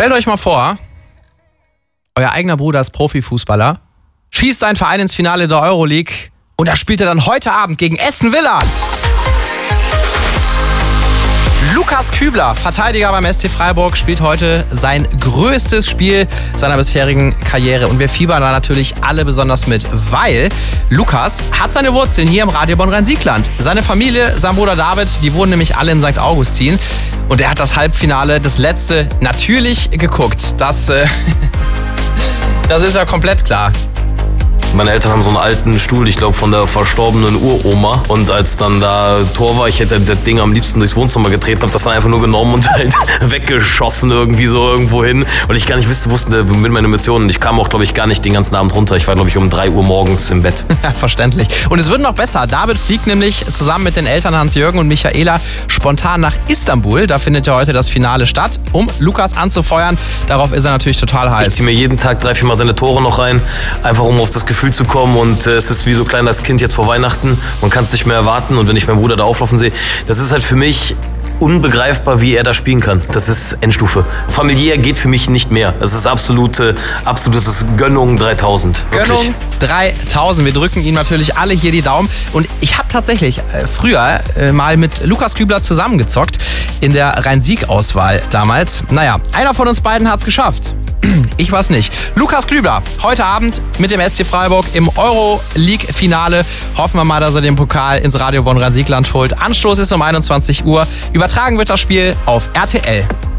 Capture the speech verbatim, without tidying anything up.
Stellt euch mal vor, euer eigener Bruder ist Profifußballer, schießt seinen Verein ins Finale der Euroleague und da spielt er dann heute Abend gegen Aston Villa. Lukas Kübler, Verteidiger beim S C Freiburg, spielt heute sein größtes Spiel seiner bisherigen Karriere. Und wir fiebern da natürlich alle besonders mit, weil Lukas hat seine Wurzeln hier im Radio Bonn-Rhein-Siegland. Seine Familie, sein Bruder David, die wohnen nämlich alle in Sankt Augustin. Und er hat das Halbfinale, das letzte, natürlich geguckt. Das, äh, das ist ja komplett klar. Meine Eltern haben so einen alten Stuhl, ich glaube von der verstorbenen Uroma. Und als dann da Tor war, ich hätte das Ding am liebsten durchs Wohnzimmer getreten, habe das dann einfach nur genommen und halt weggeschossen irgendwie so irgendwo hin. Weil ich gar nicht wusste, wusste mit meinen Emotionen. Ich kam auch, glaube ich, gar nicht den ganzen Abend runter. Ich war, glaube ich, um drei Uhr morgens im Bett. Ja, verständlich. Und es wird noch besser. David fliegt nämlich zusammen mit den Eltern Hans-Jürgen und Michaela spontan nach Istanbul. Da findet ja heute das Finale statt, um Lukas anzufeuern. Darauf ist er natürlich total heiß. Ich ziehe mir jeden Tag drei, vier Mal seine Tore noch rein, einfach um auf das Gefühl zu kommen. Und äh, es ist wie so klein das Kind jetzt vor Weihnachten. Man kann es nicht mehr erwarten. Und wenn ich meinen Bruder da auflaufen sehe, das ist halt für mich unbegreifbar, wie er da spielen kann. Das ist Endstufe. Familiär geht für mich nicht mehr. Das ist absolute, absolutes Gönnung dreitausend. Wirklich. Gönnung dreitausend. Wir drücken ihm natürlich alle hier die Daumen. Und ich habe tatsächlich äh, früher äh, mal mit Lukas Kübler zusammengezockt in der Rhein-Sieg-Auswahl damals. Naja, einer von uns beiden hat es geschafft. Ich war's nicht. Lukas Kübler, heute Abend mit dem S C Freiburg im Euroleague-Finale. Hoffen wir mal, dass er den Pokal ins Radio Bonn-Rhein-Siegland holt. Anstoß ist um einundzwanzig Uhr. Übertragen wird das Spiel auf R T L.